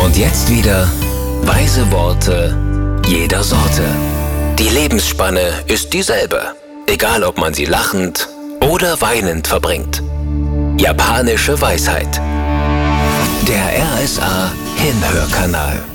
Und jetzt wieder weise Worte jeder Sorte. Die Lebensspanne ist dieselbe, egal ob man sie lachend oder weinend verbringt. Japanische Weisheit. Der RSA Hinhörkanal.